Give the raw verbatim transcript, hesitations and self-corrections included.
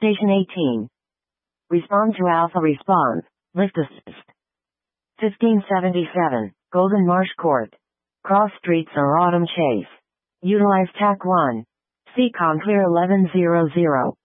Station eighteen. Respond to Alpha response. Lift assist. fifteen seventy-seven. Golden Marsh Court. Cross streets or Autumn Chase. Utilize T A C one. Seacon clear eleven hundred.